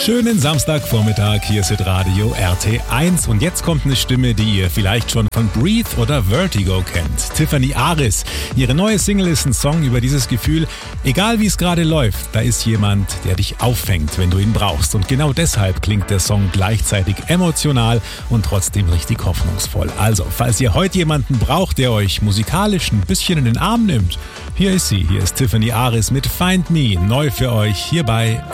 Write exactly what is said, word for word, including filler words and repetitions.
Schönen Samstagvormittag, hier ist Radio R T eins und jetzt kommt eine Stimme, die ihr vielleicht schon von Breathe oder Vertigo kennt. Tiffany Aris. Ihre neue Single ist ein Song über dieses Gefühl, egal wie es gerade läuft, da ist jemand, der dich auffängt, wenn du ihn brauchst. Und genau deshalb klingt der Song gleichzeitig emotional und trotzdem richtig hoffnungsvoll. Also, falls ihr heute jemanden braucht, der euch musikalisch ein bisschen in den Arm nimmt, hier ist sie, hier ist Tiffany Aris mit Find Me, neu für euch hier bei